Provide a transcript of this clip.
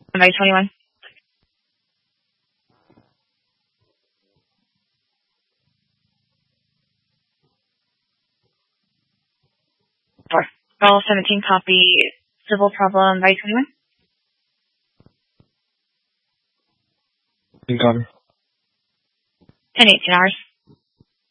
By 21. Four. Call 17, copy. Civil problem by 21. Copy. 10-18 hours.